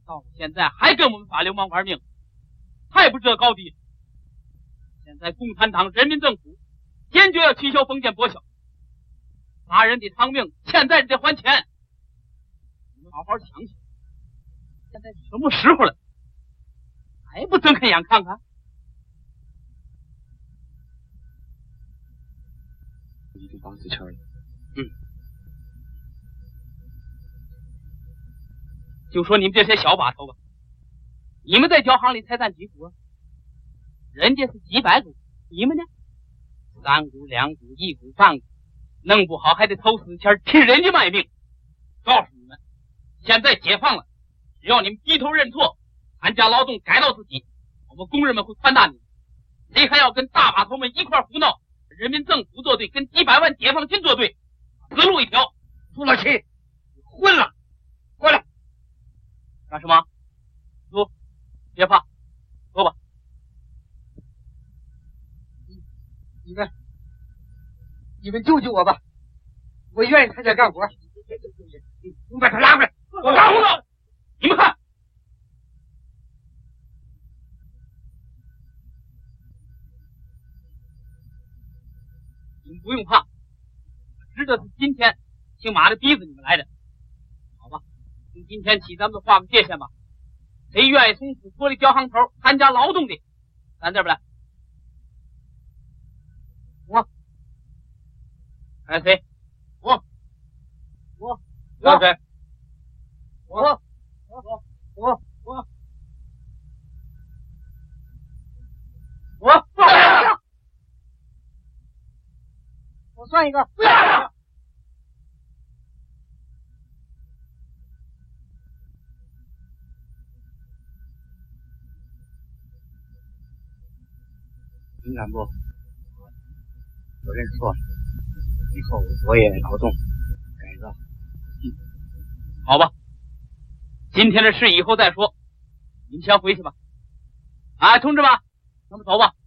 到了现在还跟我们耍流氓玩命，太不知道高低。现在共产党人民政府坚决要取消封建剥削，杀人得偿命，欠债得还钱。你们好好想想，现在什么时候了，还不睁开眼看看？ 已经绑死钱了。 就说你们这些小把头吧，你们在交行里才占几股啊？人家是几百股，你们呢？3股、2股、1股、半股，弄不好还得投死钱替人家卖命。告诉你们，现在解放了，只要你们低头认错，参加劳动，改造自己，我们工人们会宽大你们。谁还要跟大把头们一块胡闹，人民政府作对，跟几百万解放军作对，死路一条。 朱老七，混了，过来。 干什么？走，别怕，走吧。 你们救救我吧，我愿意参加干活。你把他拉过来， 拉胡子！你们看，你们不用怕，知道是今天姓马的逼着你们来的，好吧？从今天起，咱们画个界限吧。谁愿意从此脱离交行头参加劳动的，咱这边来。我，看谁？我，看谁？我算一个。 不要！ 林干部，我认错了，以后我也劳动改造。 好吧，今天的事以后再说，你们先回去吧。啊，同志们，咱们走吧。